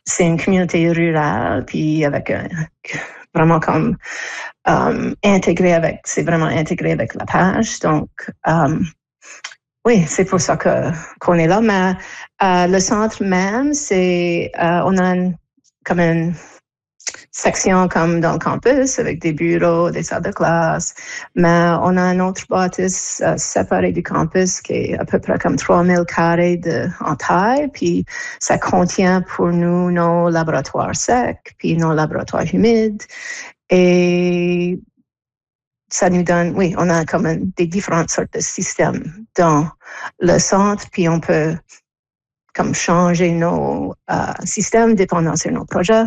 c'est une communauté rurale, puis avec vraiment comme c'est vraiment intégré avec la pêche. Donc, oui, c'est pour ça qu'on est là. Mais le centre même, on a comme une section comme dans le campus avec des bureaux, des salles de classe. Mais on a un autre bâtisse séparé du campus qui est à peu près comme 3000 carrés en taille. Puis ça contient pour nous nos laboratoires secs, puis nos laboratoires humides. Et ça nous donne, oui, on a comme des différentes sortes de systèmes dans le centre, puis on peut comme changer nos systèmes dépendant sur nos projets.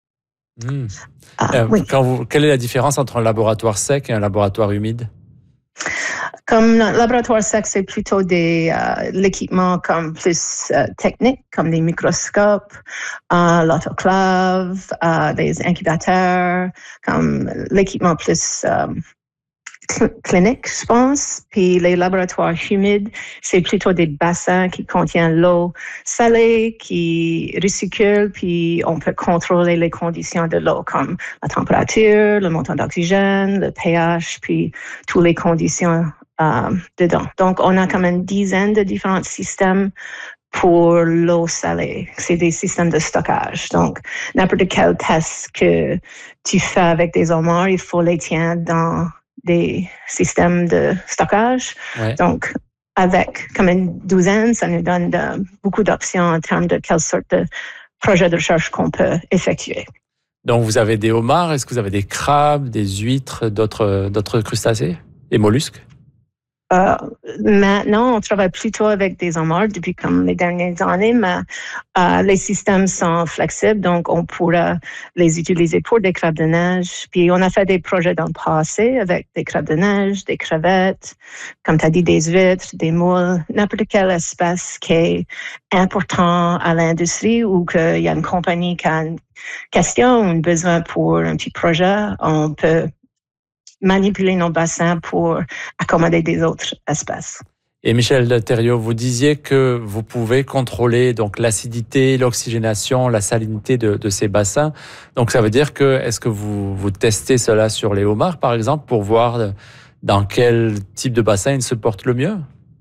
Oui. Quelle est la différence entre un laboratoire sec et un laboratoire humide? Comme le laboratoire sec, c'est plutôt l'équipement comme plus technique, comme des microscopes, l'autoclave, des incubateurs, comme l'équipement plus clinique, je pense. Puis les laboratoires humides, c'est plutôt des bassins qui contiennent l'eau salée, qui recyclent, puis on peut contrôler les conditions de l'eau, comme la température, le montant d'oxygène, le pH, puis toutes les conditions dedans. Donc, on a comme une dizaine de différents systèmes pour l'eau salée. C'est des systèmes de stockage. Donc, n'importe quel test que tu fais avec des homards, il faut les tenir dans des systèmes de stockage. Ouais. Donc, avec comme une douzaine, ça nous donne beaucoup d'options en termes de quelle sorte de projet de recherche qu'on peut effectuer. Donc, vous avez des homards, est-ce que vous avez des crabes, des huîtres, d'autres crustacés et mollusques? Maintenant, on travaille plutôt avec des homards depuis comme les dernières années, mais les systèmes sont flexibles, donc on pourra les utiliser pour des crabes de neige. Puis on a fait des projets dans le passé avec des crabes de neige, des crevettes, comme tu as dit, des huîtres, des moules, n'importe quelle espèce qui est important à l'industrie ou qu'il y a une compagnie qui a une question ou un besoin pour un petit projet, on peut manipuler nos bassins pour accommoder des autres espèces. Et Michel Thériault, vous disiez que vous pouvez contrôler donc l'acidité, l'oxygénation, la salinité de ces bassins. Donc ça veut dire que est-ce que vous testez cela sur les homards, par exemple, pour voir dans quel type de bassin ils se portent le mieux?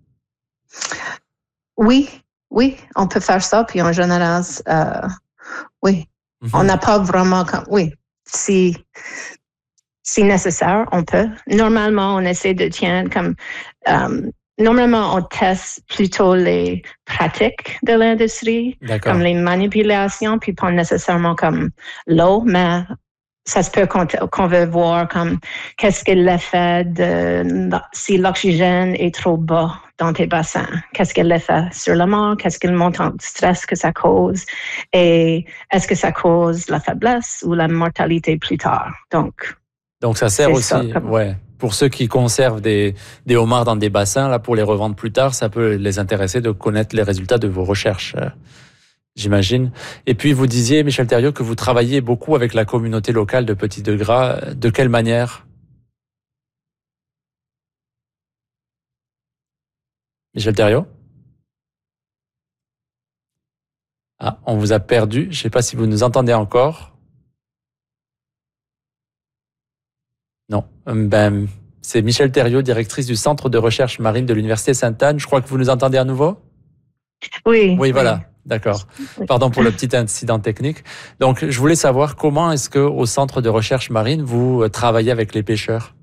Oui, on peut faire ça. Puis en général, oui, on n'a pas vraiment si nécessaire, on peut. Normalement, on essaie de tenir comme... normalement, on teste plutôt les pratiques de l'industrie, comme les manipulations, puis pas nécessairement comme l'eau, mais ça se peut qu'on veut voir comme qu'est-ce que l'effet si l'oxygène est trop bas dans tes bassins. Qu'est-ce que l'effet sur le mort? Qu'est-ce que le montant de stress que ça cause? Et est-ce que ça cause la faiblesse ou la mortalité plus tard? Donc ça sert aussi, pour ceux qui conservent des homards dans des bassins, là, pour les revendre plus tard, ça peut les intéresser de connaître les résultats de vos recherches, j'imagine. Et puis vous disiez, Michel Thériault, que vous travaillez beaucoup avec la communauté locale de Petit de Gras. De quelle manière? Michel Thériault? Ah, on vous a perdu. Je ne sais pas si vous nous entendez encore. Non, c'est Michel Thériault, directrice du Centre de recherche marine de l'Université Sainte-Anne. Je crois que vous nous entendez à nouveau? Oui. Oui, voilà, d'accord. Pardon pour le petit incident technique. Donc, je voulais savoir comment est-ce qu'au Centre de recherche marine, vous travaillez avec les pêcheurs?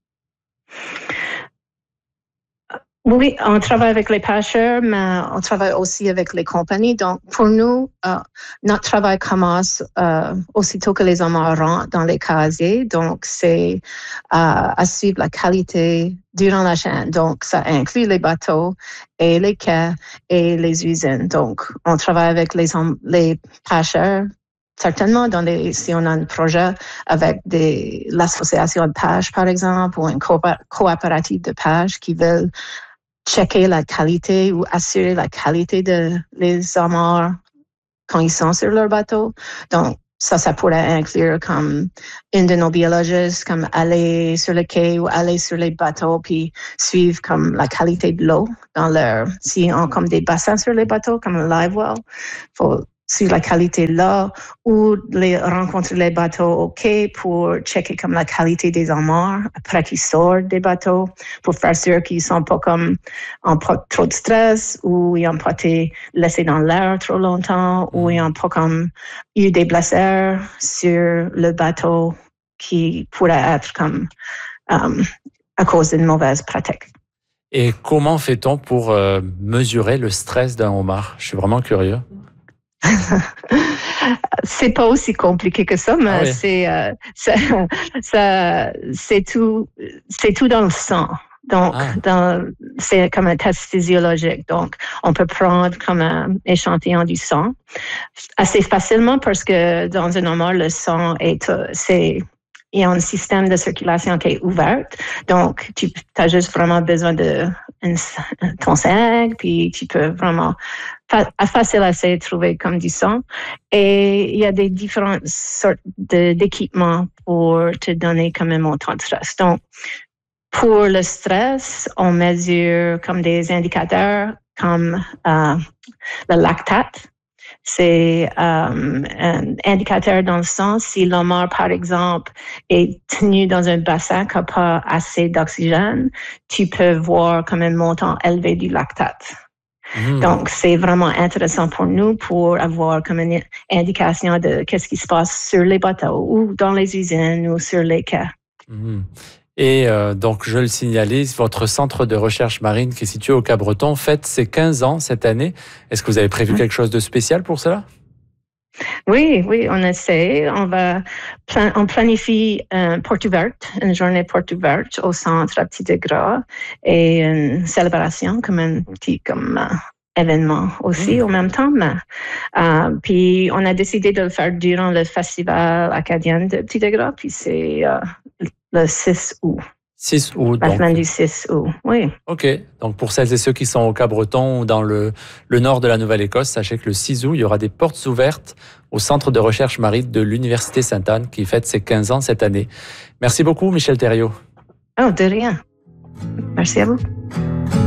Oui, on travaille avec les pêcheurs, mais on travaille aussi avec les compagnies. Donc, pour nous, notre travail commence aussitôt que les homards rentrent dans les casiers. Donc, c'est à suivre la qualité durant la chaîne. Donc, ça inclut les bateaux et les quais et les usines. Donc, on travaille avec les pêcheurs. Certainement, si on a un projet avec l'association de pêche, par exemple, ou une coopérative de pêche qui veulent checker la qualité ou assurer la qualité les homards quand ils sont sur leur bateau. Donc, ça pourrait inclure comme une de nos biologistes, comme aller sur le quai ou aller sur les bateaux puis suivre comme la qualité de l'eau s'ils ont comme des bassins sur les bateaux, comme le live well. Faut sur la qualité là, ou rencontrer les bateaux au quai pour checker comme la qualité des amarres après qu'ils sortent des bateaux, pour faire sûr qu'ils sont pas comme en pas trop de stress, ou ils n'ont pas été laissés dans l'air trop longtemps, ou ils n'ont pas comme eu des blessures sur le bateau qui pourrait être comme à cause d'une mauvaise pratique. Et comment fait-on pour mesurer le stress d'un homard? Je suis vraiment curieux. C'est pas aussi compliqué que ça, mais c'est tout dans le sang. Donc, c'est comme un test physiologique. Donc, on peut prendre comme un échantillon du sang assez facilement parce que dans un homard, le sang il y a un système de circulation qui est ouvert. Donc, tu as juste vraiment besoin de ton sang, puis tu peux vraiment facile à essayer de trouver comme du sang. Et il y a des différentes sortes d'équipements pour te donner comme un montant de stress. Donc, pour le stress, on mesure comme des indicateurs comme le lactate. C'est un indicateur dans le sang. Si l'homard, par exemple, est tenu dans un bassin qui n'a pas assez d'oxygène, tu peux voir comme un montant élevé du lactate. Donc, c'est vraiment intéressant pour nous pour avoir comme une indication de qu'est-ce qui se passe sur les bateaux ou dans les usines ou sur les quais. Et donc, je le signalise, votre centre de recherche marine qui est situé au Cap-Breton fête ses 15 ans cette année. Est-ce que vous avez prévu quelque chose de spécial pour cela? Oui, on essaie. On planifie une journée porte ouverte au centre à Petit de Gras et une célébration comme un petit événement aussi au même temps. Puis on a décidé de le faire durant le festival acadien de Petit de Gras, puis c'est le 6 août. 6 août. La semaine du 6 août, oui. OK. Donc, pour celles et ceux qui sont au Cap-Breton ou dans le nord de la Nouvelle-Écosse, sachez que le 6 août, il y aura des portes ouvertes au Centre de recherche marine de l'Université Sainte-Anne qui fête ses 15 ans cette année. Merci beaucoup, Michèle Thériault. Oh, de rien. Merci à vous.